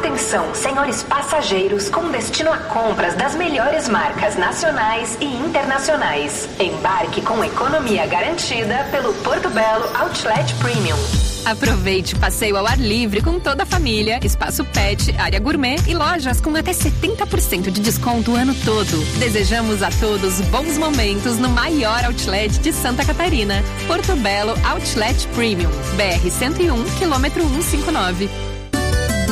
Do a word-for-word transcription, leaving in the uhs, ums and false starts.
Atenção, senhores passageiros com destino a compras das melhores marcas nacionais e internacionais. Embarque com economia garantida pelo Porto Belo Outlet Premium. Aproveite passeio ao ar livre com toda a família, espaço pet, área gourmet e lojas com até setenta por cento de desconto o ano todo. Desejamos a todos bons momentos no maior outlet de Santa Catarina. Porto Belo Outlet Premium, B R cento e um, quilômetro cento e cinquenta e nove.